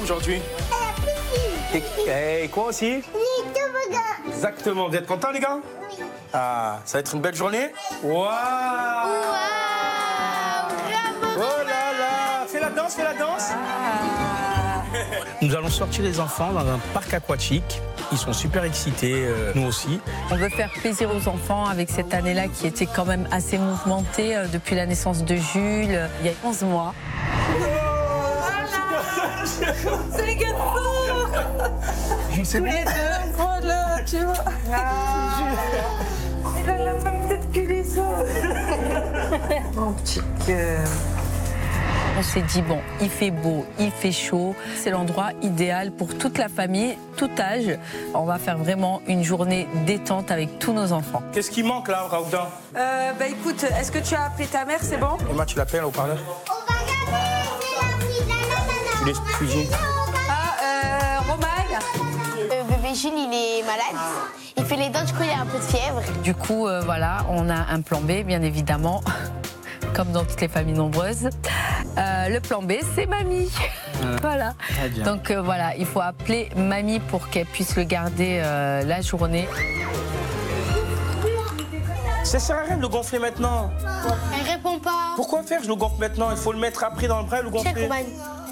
aujourd'hui? Et quoi aussi? Les toboggans. Exactement. Vous êtes contents, les gars? Oui. Ah, ça va être une belle journée? Waouh! Oh là là! Fais la danse, fais la danse! Nous allons sortir les enfants dans un parc aquatique. Ils sont super excités, nous aussi. On veut faire plaisir aux enfants avec cette année-là qui était quand même assez mouvementée depuis la naissance de Jules, il y a 11 mois. C'est les gâteaux. Tous les deux, voilà, tu vois. Il a la même tête que les autres. Mon petit cœur. On s'est dit, bon, il fait beau, il fait chaud. C'est l'endroit idéal pour toute la famille, tout âge. On va faire vraiment une journée détente avec tous nos enfants. Qu'est-ce qui manque là, Raouda? Bah écoute, est-ce que tu as appelé ta mère, c'est bon? Emma, tu l'appelles au parleur? On va regarder Tu laisses cuisiner. Ah, Romane. Bébé Jules, il est malade. Il fait les dents, du coup, il a un peu de fièvre. Du coup, voilà, on a un plan B, bien évidemment, comme dans toutes les familles nombreuses. Le plan B, c'est mamie. Voilà. Très bien. Donc voilà, il faut appeler mamie pour qu'elle puisse le garder la journée. Ça sert à rien de le gonfler maintenant. Elle répond pas. Pourquoi faire? Je le gonfle maintenant. Il faut le mettre après dans le bras et le Tiens, gonfler. Coman.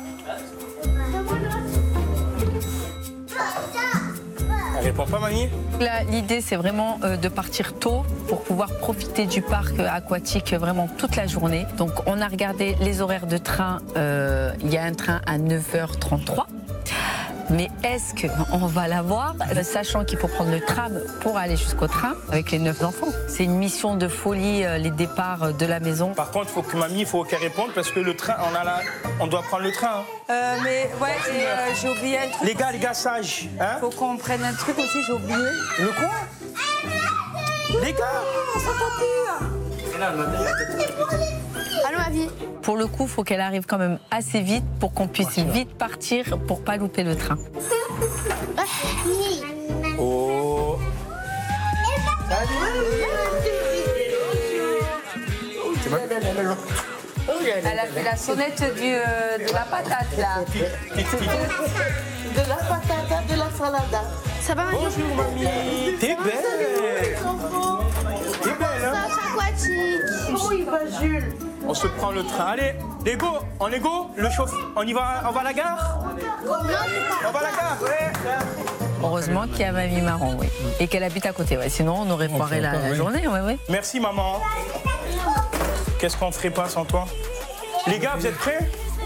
Elle répond pas, mamie? Là, l'idée, c'est vraiment de partir tôt pour pouvoir profiter du parc aquatique vraiment toute la journée. Donc, on a regardé les horaires de train. Il y a un train à 9h33. Mais est-ce qu'on va l'avoir, sachant qu'il faut prendre le tram pour aller jusqu'au train avec les 9 enfants? C'est une mission de folie, les départs de la maison. Par contre, il faut qu'elle réponde parce que le train, on doit prendre le train. Hein. Mais ouais, j'ai oublié un truc. Les gars, sages. Hein? Faut qu'on prenne un truc aussi, j'ai oublié. Le quoi? Les gars! On s'entend plus. Allô, ma vie. Pour le coup, il faut qu'elle arrive quand même assez vite pour qu'on puisse vite partir pour pas louper le train. Oh! Elle a fait la sonnette de la patate, là. De la patata, de la salada. Ça va, ma vie? Bonjour, mamie! T'es belle! T'es belle, hein? Aquatique. Comment il va, Jules? On se prend le train. Allez, les go, on est go? Le chauffeur, on va à la gare? On va à la gare, ouais. Heureusement qu'il y a mamie marron, oui. Et qu'elle habite à côté, ouais. Sinon, on aurait foiré la journée, ouais, ouais. Merci, maman. Qu'est-ce qu'on ferait pas sans toi? Les gars, vous êtes prêts?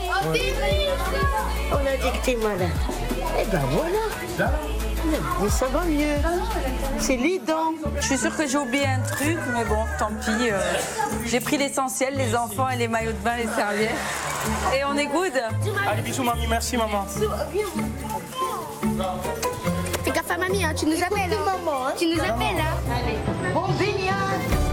On a dit que t'es malade. Eh ben voilà. Mais ça va mieux. C'est les dents. Je suis sûre que j'ai oublié un truc, mais bon, tant pis. J'ai pris l'essentiel, les enfants et les maillots de bain, les serviettes. Et on est good. Allez, bisous, mamie. Merci, maman. Fais gaffe à mamie, hein. Tu nous appelles. Hein. Tu nous appelles, hein. Bon, baignade.